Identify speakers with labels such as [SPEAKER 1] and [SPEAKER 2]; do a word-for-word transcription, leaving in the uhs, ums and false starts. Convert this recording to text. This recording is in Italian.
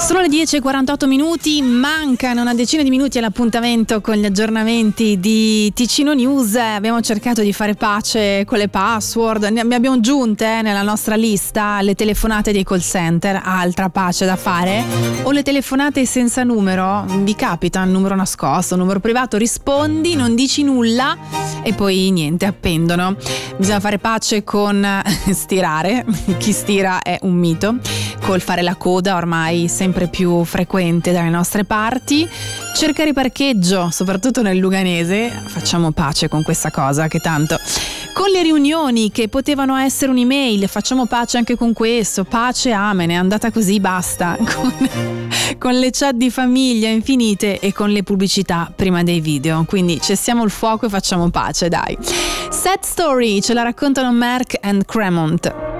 [SPEAKER 1] Sono le dieci e quarantotto minuti, mancano una decina di minuti all'appuntamento con gli aggiornamenti di Ticino News. Abbiamo cercato di fare pace con le password, ne abbiamo giunte eh, nella nostra lista le telefonate dei call center, altra pace da fare, o le telefonate senza numero. Vi capita un numero nascosto, un numero privato, rispondi, non dici nulla e poi niente, appendono. Bisogna fare pace con stirare, chi stira è un mito, col fare la coda ormai sempre più frequente dalle nostre parti, cercare parcheggio soprattutto nel luganese. Facciamo pace con questa cosa, che tanto con le riunioni che potevano essere un'email, facciamo pace anche con questo, pace, amen, è andata così, basta, con, con le chat di famiglia infinite e con le pubblicità prima dei video, quindi cessiamo il fuoco e facciamo pace, dai. Sad Story ce la raccontano Merck and Cremont.